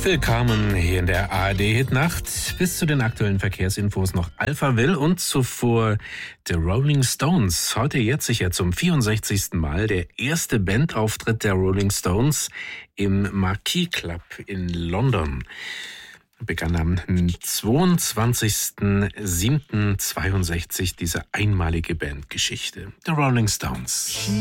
Willkommen hier in der ARD-Hitnacht. Bis zu den aktuellen Verkehrsinfos noch Alphaville und zuvor The Rolling Stones. Heute jetzt sicher zum 64. Mal der erste Bandauftritt der Rolling Stones im Marquis Club in London. Begann am 22.07.62 diese einmalige Bandgeschichte. The Rolling Stones.